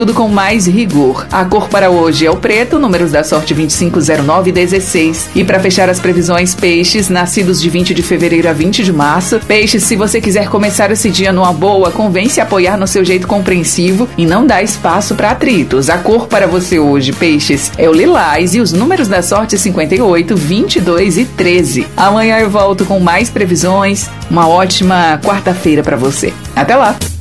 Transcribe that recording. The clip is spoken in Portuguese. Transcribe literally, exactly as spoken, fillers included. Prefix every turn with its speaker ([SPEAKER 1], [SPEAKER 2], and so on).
[SPEAKER 1] Tudo com mais rigor. A cor para hoje é o preto, números da sorte vinte e cinco, zero nove e dezesseis. E para fechar as previsões, peixes, nascidos de vinte de fevereiro a vinte de março. Peixes, se você quiser começar esse dia numa boa, convém se apoiar no seu jeito compreensivo e não dar espaço para atritos. A cor para você hoje, peixes, é o lilás e os números da sorte cinquenta e oito, vinte e dois e treze. Amanhã eu volto com mais previsões. Uma ótima quarta-feira para você. Até lá!